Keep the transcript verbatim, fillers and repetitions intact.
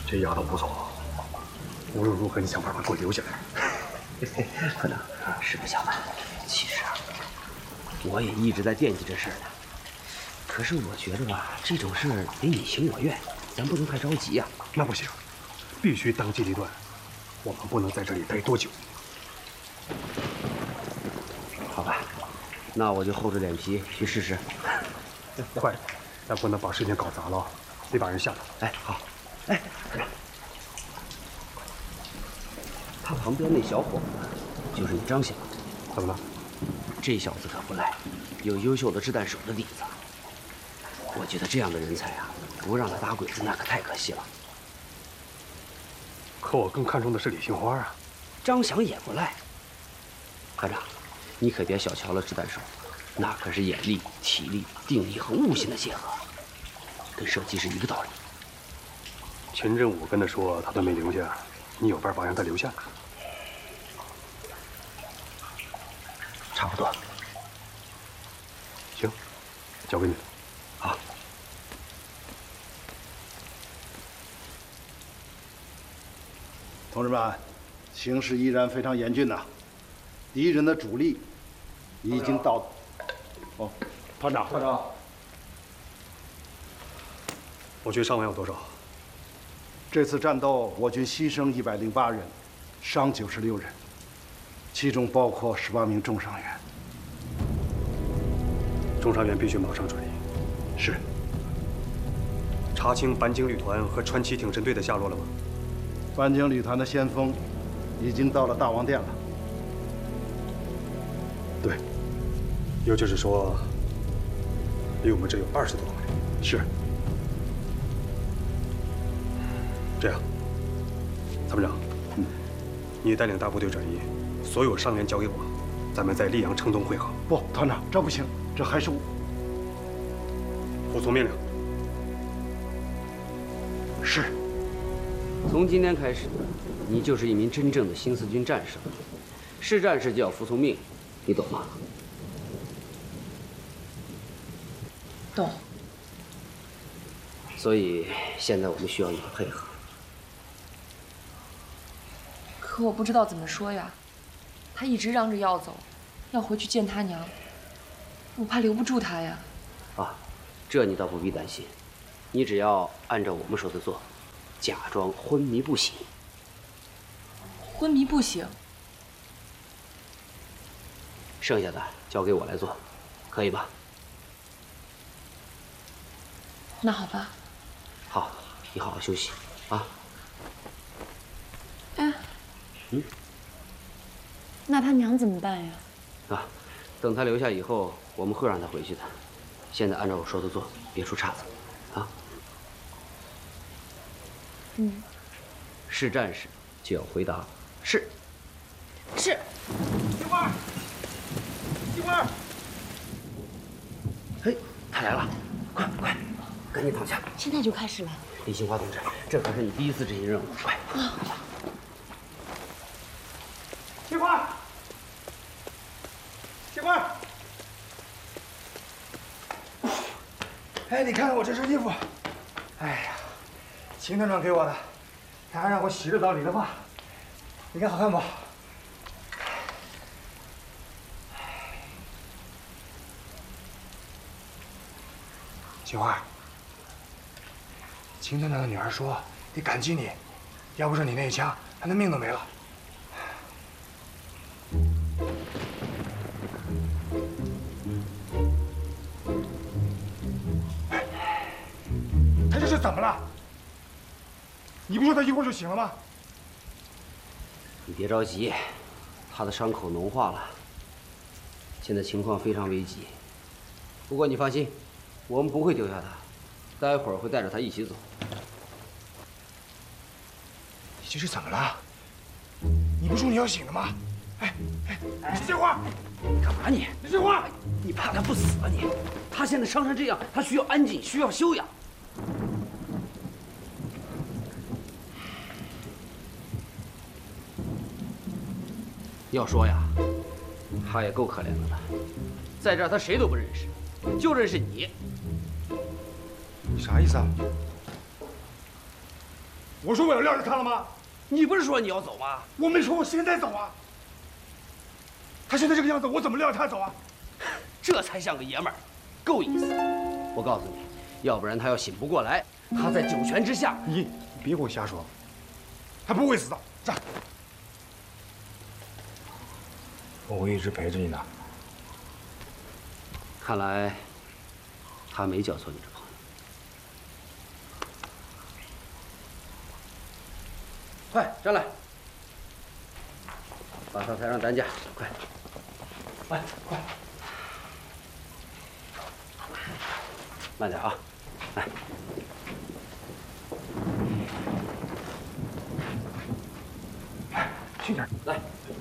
这丫头不错，无论如何你想办法给我留下来。 科长，实不相瞒，其实啊，我也一直在惦记这事儿呢。可是我觉得吧，这种事儿得你情我愿，咱不能太着急呀。 那不行，必须当机立断，我们不能在这里待多久。 好吧，那我就厚着脸皮去试试。 快，咱不能把事情搞砸了，得把人吓到。 哎，好，哎，科长，他旁边那小伙子就是你张想。 怎么了？ 这小子可不赖，有优秀的掷弹手的底子。我觉得这样的人才啊，不让他打鬼子那可太可惜了。 可我更看重的是李杏花啊。 张翔也不赖。科长，你可别小瞧了掷弹手，那可是眼力、体力、定力和悟性的结合，跟射击是一个道理。 秦振武跟他说他都没留下，你有办法让他留下？ 差不多。 行，交给你了。 好。 同志们，形势依然非常严峻呐，敌人的主力已经到。哦，团长，团长， 我军伤亡有多少？ 这次战斗，我军牺牲一百零八人，伤九十六人，其中包括十八名重伤员。 重伤员必须马上转移。 是。 查清班经旅团和川崎挺身队的下落了吗？ 班经旅团的先锋已经到了大王殿了。 对，也就是说，离我们这有二十多公里。 是。 这样，参谋长，嗯，你带领大部队转移，所有伤员交给我，咱们在溧阳城东会合。 不，团长，这不行，这还是我。 服从命令。 是。 从今天开始，你就是一名真正的新四军战士了。是战士就要服从命令，你懂吗？ 懂。 所以现在我们需要你的配合。 可我不知道怎么说呀，他一直嚷着要走，要回去见他娘，我怕留不住他呀。 啊，这你倒不必担心，你只要按照我们说的做，假装昏迷不醒。 昏迷不醒？ 剩下的交给我来做，可以吧？ 那好吧。 好，你好好休息啊。 哎。 嗯。 那他娘怎么办呀？ 啊，等他留下以后，我们会让他回去的。现在按照我说的做，别出岔子，啊。 嗯。 是战士就要回答是。 是。 杏花，杏花。 嘿，他来了，快快，赶紧躺下。 现在就开始了。 李杏花同志，这可是你第一次执行任务，快！啊。 杏花，杏花。 哎，你看看我这身衣服，哎呀，秦团长给我的，他还让我洗了澡理了发，你看好看不？杏花，秦团长的女儿说得感激你，要不是你那一枪，他的命都没了。他这是怎么了？你不说他一会儿就醒了吗？ 你别着急，他的伤口脓化了，现在情况非常危急。不过你放心，我们不会丢下他，待会儿会带着他一起走。 你这是怎么了？你不说你要醒了吗？哎哎，李杏花， 干嘛你？ 李杏花， 你怕他不死啊你？他现在伤成这样，他需要安静，需要休养。要说呀，他也够可怜的了，在这儿他谁都不认识，就认识你。 你啥意思啊？ 我说我要撂着他了吗？ 你不是说你要走吗？ 我没说我现在走啊。他现在这个样子，我怎么撂着他走啊？ 这才像个爷们儿，够意思。我告诉你，要不然他要醒不过来，他在九泉之下。 你你别给我瞎说，他不会死的。站，我会一直陪着你的。 看来他没交错你这朋友。快站来，把他抬上担架，快！ 来，快！ 慢点啊，来。 轻点， 来。